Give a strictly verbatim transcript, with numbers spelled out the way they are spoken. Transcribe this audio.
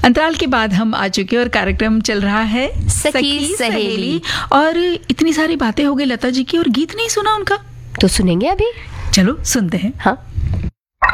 अंतराल के बाद हम आ चुके और कार्यक्रम चल रहा है सखी, सखी सहेली।, सहेली और इतनी सारी बातें हो गई लता जी की और गीत नहीं सुना उनका, तो सुनेंगे अभी। चलो सुनते हैं। हाँ।